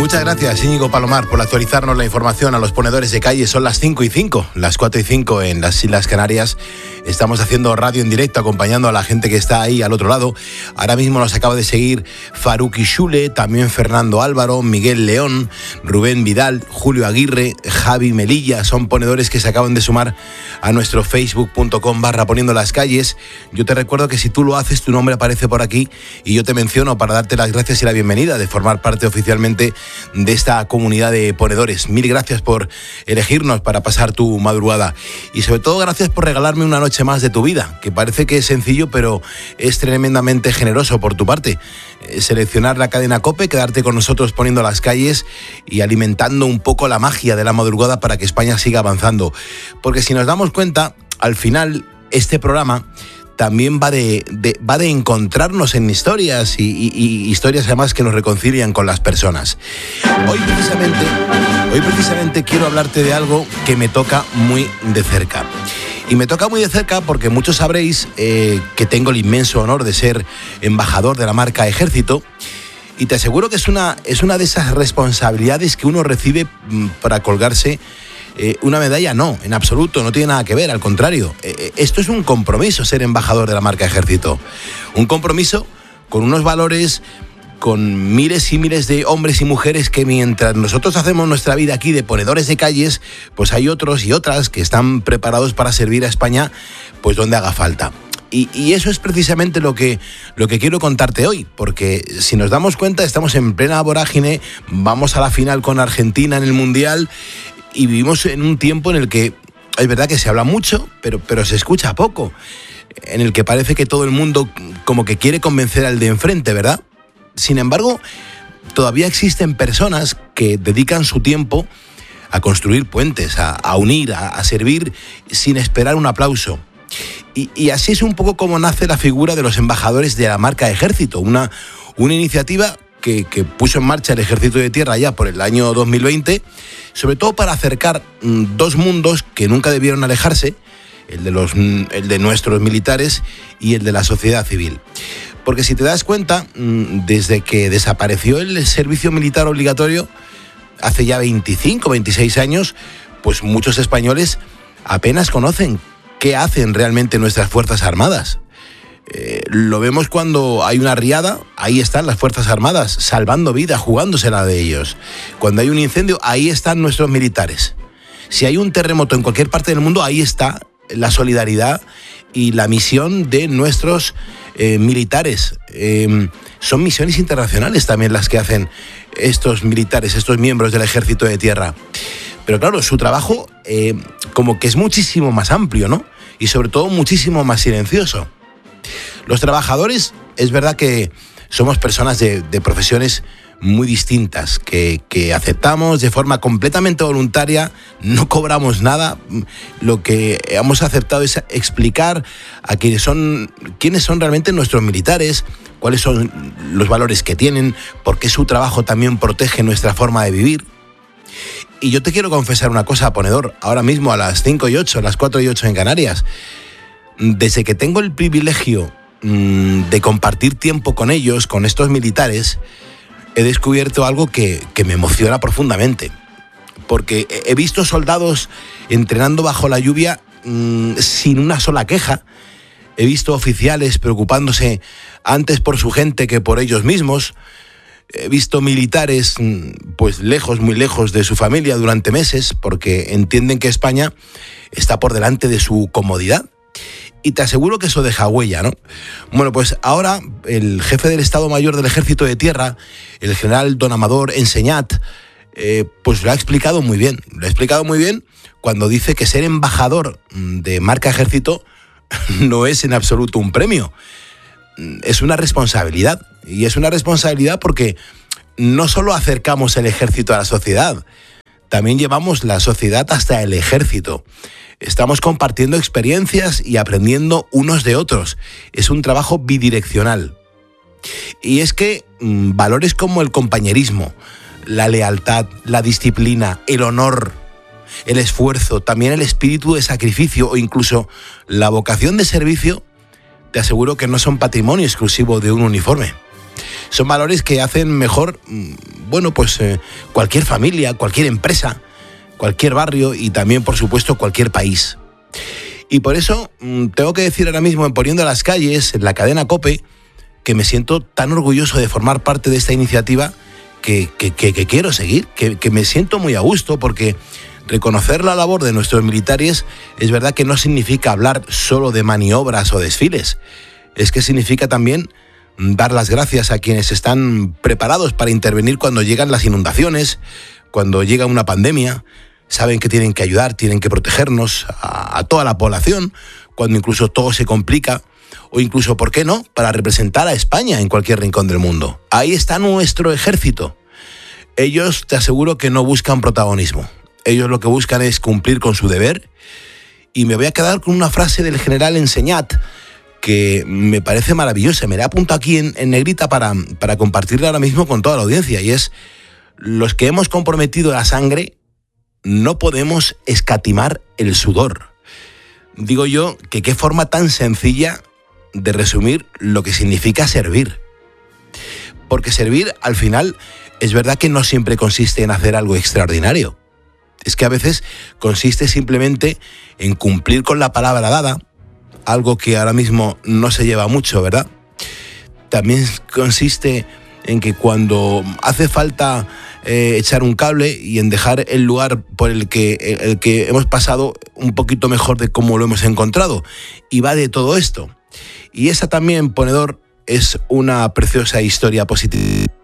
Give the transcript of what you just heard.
Muchas gracias, Íñigo Palomar, por actualizarnos la información a los ponedores de calle. Son las 5:05, las 4:05 en las Islas Canarias. Estamos haciendo radio en directo, acompañando a la gente que está ahí al otro lado. Ahora mismo nos acaba de seguir Faruqui Xule, también Fernando Álvaro, Miguel León, Rubén Vidal, Julio Aguirre, Javi Melilla. Son ponedores que se acaban de sumar a nuestro facebook.com/poniendo las calles. Yo te recuerdo que si tú lo haces, tu nombre aparece por aquí y yo te menciono para darte las gracias y la bienvenida de formar parte oficialmente de esta comunidad de ponedores. Mil gracias por elegirnos para pasar tu madrugada y sobre todo gracias por regalarme una noche más de tu vida, que parece que es sencillo pero es tremendamente generoso por tu parte. Seleccionar la cadena COPE, quedarte con nosotros poniendo las calles y alimentando un poco la magia de la madrugada para que España siga avanzando, porque si nos damos cuenta, al final este programa también va de encontrarnos en historias y historias además que nos reconcilian con las personas. Hoy precisamente quiero hablarte de algo que me toca muy de cerca. Y me toca muy de cerca porque muchos sabréis que tengo el inmenso honor de ser embajador de la marca Ejército. Y te aseguro que es una de esas responsabilidades que uno recibe para colgarse una medalla. No, en absoluto, no tiene nada que ver, al contrario. Esto es un compromiso, ser embajador de la marca Ejército. Un compromiso con unos valores, con miles y miles de hombres y mujeres que mientras nosotros hacemos nuestra vida aquí de ponedores de calles, pues hay otros y otras que están preparados para servir a España pues donde haga falta. Y eso es precisamente lo que quiero contarte hoy, porque si nos damos cuenta estamos en plena vorágine, vamos a la final con Argentina en el Mundial y vivimos en un tiempo en el que es verdad que se habla mucho, pero se escucha poco, en el que parece que todo el mundo como que quiere convencer al de enfrente, ¿verdad? Sin embargo, todavía existen personas que dedican su tiempo a construir puentes, a unir, a servir sin esperar un aplauso. Y así es un poco como nace la figura de los embajadores de la marca Ejército, una iniciativa que puso en marcha el Ejército de Tierra ya por el año 2020, sobre todo para acercar dos mundos que nunca debieron alejarse, el de nuestros militares y el de la sociedad civil. Porque si te das cuenta, desde que desapareció el servicio militar obligatorio, hace ya 25, 26 años, pues muchos españoles apenas conocen qué hacen realmente nuestras Fuerzas Armadas. Lo vemos cuando hay una riada, ahí están las Fuerzas Armadas, salvando vidas, jugándosela de ellos. Cuando hay un incendio, ahí están nuestros militares. Si hay un terremoto en cualquier parte del mundo, ahí está la solidaridad y la misión de nuestros militares. Son misiones internacionales también las que hacen estos militares, estos miembros del Ejército de Tierra. Pero claro, su trabajo como que es muchísimo más amplio, ¿no? Y sobre todo muchísimo más silencioso. Los trabajadores, es verdad que somos personas de profesiones muy distintas, que aceptamos de forma completamente voluntaria, no cobramos nada. Lo que hemos aceptado es explicar a quiénes son realmente nuestros militares, cuáles son los valores que tienen, por qué su trabajo también protege nuestra forma de vivir. Y yo te quiero confesar una cosa, ponedor, ahora mismo a las 5:08, a las 4:08 en Canarias, desde que tengo el privilegio de compartir tiempo con ellos, con estos militares, he descubierto algo que me emociona profundamente. Porque he visto soldados entrenando bajo la lluvia sin una sola queja. He visto oficiales preocupándose antes por su gente que por ellos mismos. He visto militares pues lejos, muy lejos de su familia durante meses porque entienden que España está por delante de su comodidad. Y te aseguro que eso deja huella, ¿no? Bueno, pues ahora el jefe del Estado Mayor del Ejército de Tierra, el general don Amador Enseñat, pues lo ha explicado muy bien. Lo ha explicado muy bien cuando dice que ser embajador de marca Ejército no es en absoluto un premio. Es una responsabilidad. Y es una responsabilidad porque no solo acercamos el ejército a la sociedad, también llevamos la sociedad hasta el ejército. Estamos compartiendo experiencias y aprendiendo unos de otros. Es un trabajo bidireccional. Y es que valores como el compañerismo, la lealtad, la disciplina, el honor, el esfuerzo, también el espíritu de sacrificio o incluso la vocación de servicio, te aseguro que no son patrimonio exclusivo de un uniforme. Son valores que hacen mejor cualquier familia, cualquier empresa, cualquier barrio y también, por supuesto, cualquier país. Y por eso tengo que decir ahora mismo, en Poniendo las Calles, en la cadena COPE, que me siento tan orgulloso de formar parte de esta iniciativa que quiero seguir, que me siento muy a gusto, porque reconocer la labor de nuestros militares es verdad que no significa hablar solo de maniobras o desfiles, es que significa también dar las gracias a quienes están preparados para intervenir cuando llegan las inundaciones, cuando llega una pandemia. Saben que tienen que ayudar, tienen que protegernos a toda la población, cuando incluso todo se complica, o incluso, ¿por qué no?, para representar a España en cualquier rincón del mundo. Ahí está nuestro ejército. Ellos, te aseguro que no buscan protagonismo. Ellos lo que buscan es cumplir con su deber. Y me voy a quedar con una frase del general Enseñat, que me parece maravillosa. Me la apunto aquí en negrita para compartirla ahora mismo con toda la audiencia, y es: los que hemos comprometido la sangre no podemos escatimar el sudor. Digo yo que qué forma tan sencilla de resumir lo que significa servir. Porque servir, al final, es verdad que no siempre consiste en hacer algo extraordinario. Es que a veces consiste simplemente en cumplir con la palabra dada, algo que ahora mismo no se lleva mucho, ¿verdad? También consiste en que cuando hace falta echar un cable y en dejar el lugar por el que hemos pasado un poquito mejor de cómo lo hemos encontrado. Y va de todo esto. Y esa también, Ponedor, es una preciosa historia positiva.